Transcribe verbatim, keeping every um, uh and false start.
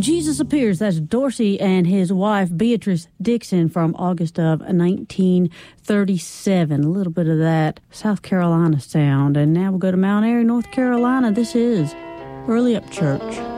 When Jesus Appears, that's Dorsey and his wife Beatrice Dixon from August of nineteen thirty-seven. A little bit of that South Carolina sound. And now we'll go to Mount Airy, North Carolina. This is Early Up Church.